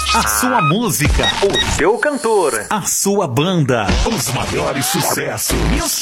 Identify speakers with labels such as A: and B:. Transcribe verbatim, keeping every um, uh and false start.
A: A sua música,
B: o seu cantor,
A: a sua banda,
C: os maiores sucessos.